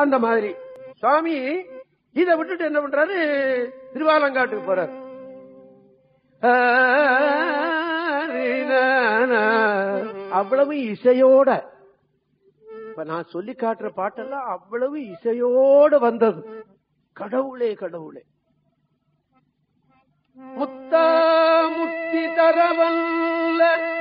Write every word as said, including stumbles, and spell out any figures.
அந்த மாதிரி சுவாமி இதை விட்டுட்டு என்ன பண்றாரு, திருவாலங்காட்டுக்கு போறாரு. அவ்வளவு இசையோட, இப்ப நான் சொல்லி காட்டுற பாட்டெல்லாம் அவ்வளவு இசையோட வந்தது. கடவுளே கடவுளே, முத்தா முத்தி தரவல்ல